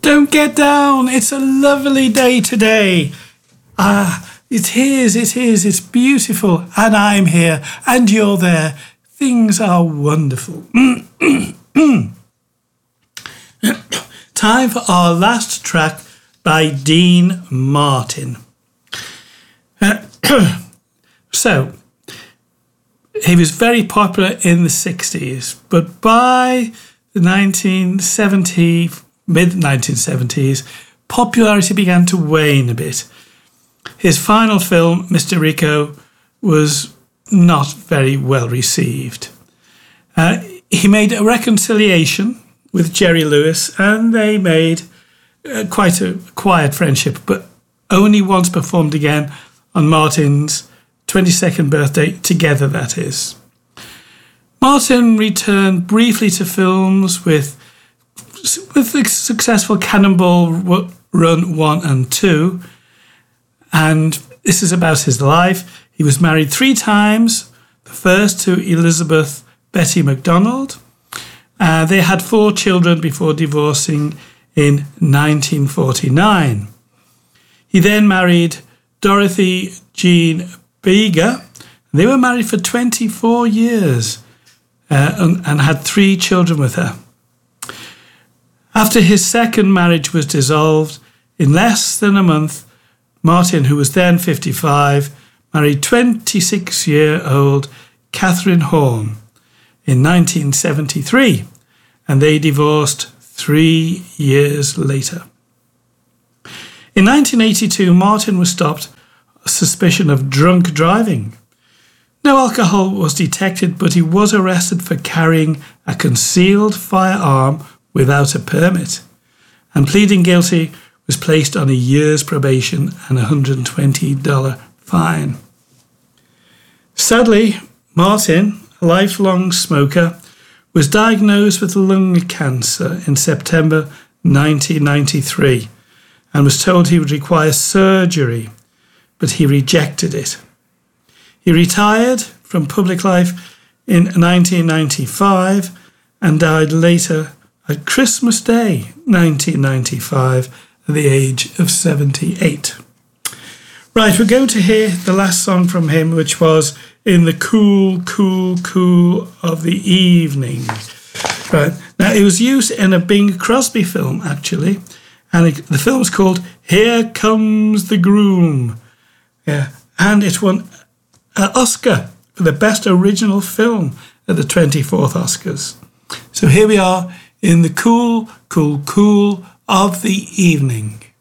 Don't get down. It's a lovely day today. It is. It's beautiful. And I'm here and you're there. Things are wonderful. Time for our last track by Dean Martin. So, he was very popular in the 60s, but by the mid-1970s, popularity began to wane a bit. His final film, Mr. Rico, was not very well received. He made A Reconciliation with Jerry Lewis, and they made quite a quiet friendship, but only once performed again on Martin's 22nd birthday, together that is. Martin returned briefly to films with the successful Cannonball Run 1 and 2, and this is about his life. He was married 3 times, the first to Elizabeth Betty MacDonald. They had 4 children before divorcing in 1949. He then married Dorothy Jean Beeger. They were married for 24 years and had 3 children with her. After his second marriage was dissolved, in less than a month, Martin, who was then 55, married 26-year-old Catherine Horn in 1973, and they divorced 3 years later. In 1982, Martin was stopped on suspicion of drunk driving. No alcohol was detected, but he was arrested for carrying a concealed firearm without a permit, and pleading guilty was placed on a year's probation and a $120 fine. Sadly, Martin, a lifelong smoker, was diagnosed with lung cancer in September 1993 and was told he would require surgery, but he rejected it. He retired from public life in 1995 and died later at Christmas Day 1995 at the age of 78. Right, we're going to hear the last song from him, which was In the Cool, Cool, Cool of the Evening. Right, now it was used in a Bing Crosby film, actually, and the film was called Here Comes the Groom. Yeah, and it won an Oscar for the Best Original Film at the 24th Oscars. So here we are in the cool, cool, cool of the evening.